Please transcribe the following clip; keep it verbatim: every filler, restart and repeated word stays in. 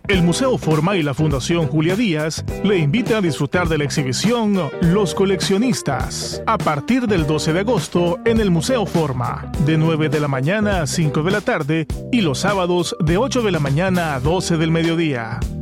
El Museo Forma y la Fundación Julia Díaz le invitan a disfrutar de la exhibición Los Coleccionistas, a partir del doce de agosto en el Museo Forma, de nueve de la mañana a cinco de la tarde y los sábados de ocho de la mañana a doce del mediodía.